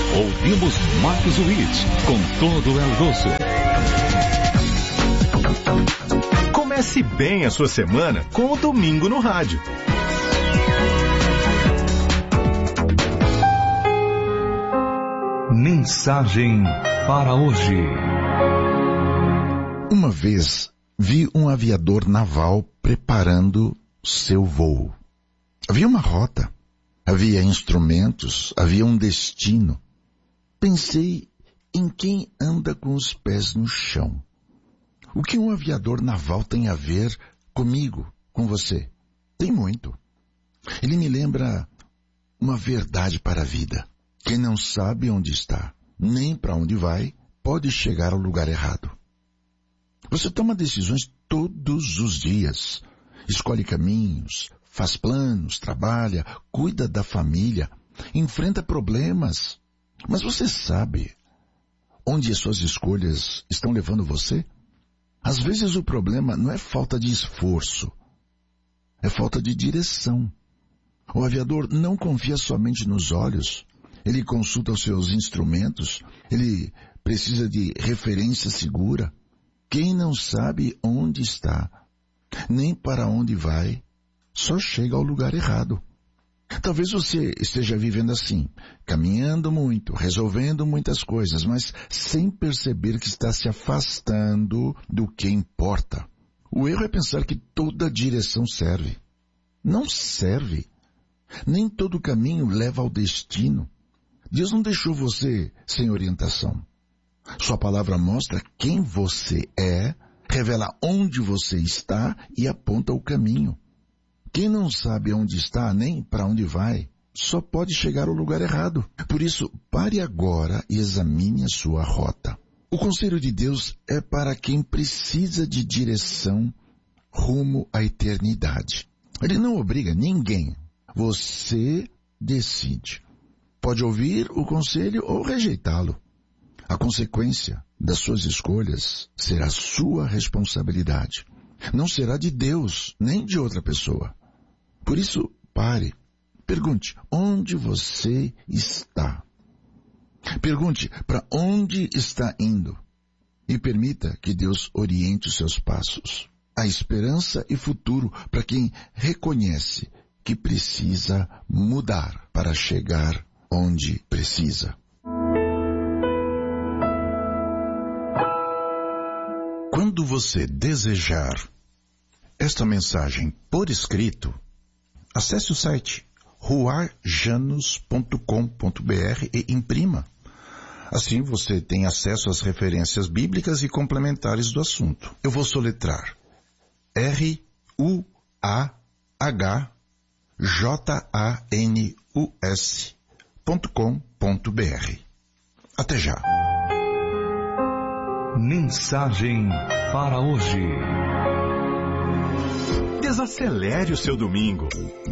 Ouvimos Marcos Witt com Todo El Doce. Comece bem a sua semana com o Domingo no Rádio. Mensagem para hoje. Uma vez vi um aviador naval preparando seu voo. Havia uma rota, havia instrumentos, havia um destino. Pensei em quem anda com os pés no chão. O que um aviador naval tem a ver comigo, com você? Tem muito. Ele me lembra uma verdade para a vida. Quem não sabe onde está, nem para onde vai, pode chegar ao lugar errado. Você toma decisões todos os dias. Escolhe caminhos, faz planos, trabalha, cuida da família, enfrenta problemas. Mas você sabe onde as suas escolhas estão levando você? Às vezes o problema não é falta de esforço, é falta de direção. O aviador não confia somente nos olhos. Ele consulta os seus instrumentos, ele precisa de referência segura. Quem não sabe onde está, nem para onde vai, só chega ao lugar errado. Talvez você esteja vivendo assim, caminhando muito, resolvendo muitas coisas, mas sem perceber que está se afastando do que importa. O erro é pensar que toda direção serve. Não serve. Nem todo caminho leva ao destino. Deus não deixou você sem orientação. Sua palavra mostra quem você é, revela onde você está e aponta o caminho. Quem não sabe onde está nem para onde vai, só pode chegar ao lugar errado. Por isso, pare agora e examine a sua rota. O conselho de Deus é para quem precisa de direção rumo à eternidade. Ele não obriga ninguém. Você decide. Pode ouvir o conselho ou rejeitá-lo. A consequência das suas escolhas será sua responsabilidade. Não será de Deus, nem de outra pessoa. Por isso, pare. Pergunte, onde você está? Pergunte, para onde está indo? E permita que Deus oriente os seus passos. Há esperança e futuro para quem reconhece que precisa mudar para chegar onde precisa. Quando você desejar esta mensagem por escrito, acesse o site ruarjanos.com.br e imprima. Assim você tem acesso às referências bíblicas e complementares do assunto. Eu vou soletrar ruarjanos.com.br. Até já. Mensagem para hoje. Desacelere o seu domingo.